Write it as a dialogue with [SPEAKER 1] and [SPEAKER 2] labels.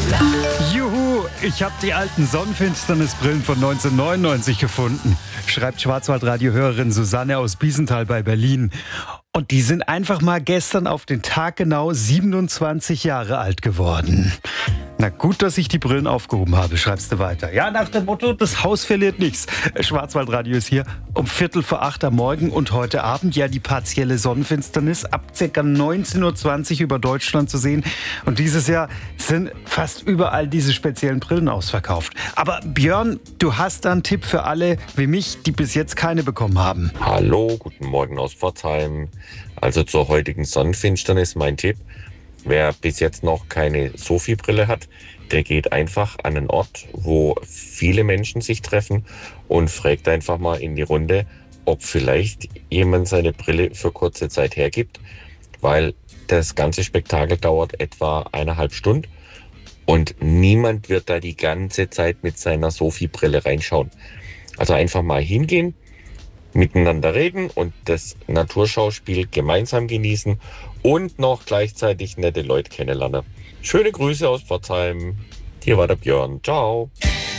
[SPEAKER 1] Juhu, ich habe die alten Sonnenfinsternisbrillen von 1999 gefunden, schreibt Schwarzwaldradio-Hörerin Susanne aus Biesenthal bei Berlin. Und die sind einfach mal gestern auf den Tag genau 27 Jahre alt geworden. Na gut, dass ich die Brillen aufgehoben habe, schreibst du weiter. Ja, nach dem Motto, das Haus verliert nichts. Schwarzwaldradio ist hier um 7:45 am Morgen und heute Abend ja die partielle Sonnenfinsternis ab ca. 19:20 Uhr über Deutschland zu sehen. Und dieses Jahr sind fast überall diese speziellen Brillen ausverkauft. Aber Björn, du hast da einen Tipp für alle wie mich, die bis jetzt keine bekommen haben.
[SPEAKER 2] Hallo, guten Morgen aus Pforzheim. Also zur heutigen Sonnenfinsternis mein Tipp. Wer bis jetzt noch keine Sophie-Brille hat, der geht einfach an einen Ort, wo viele Menschen sich treffen und fragt einfach mal in die Runde, ob vielleicht jemand seine Brille für kurze Zeit hergibt, weil das ganze Spektakel dauert etwa 1,5 Stunden und niemand wird da die ganze Zeit mit seiner Sophie-Brille reinschauen. Also einfach mal hingehen, miteinander reden und das Naturschauspiel gemeinsam genießen und noch gleichzeitig nette Leute kennenlernen. Schöne Grüße aus Pforzheim. Hier war der Björn. Ciao.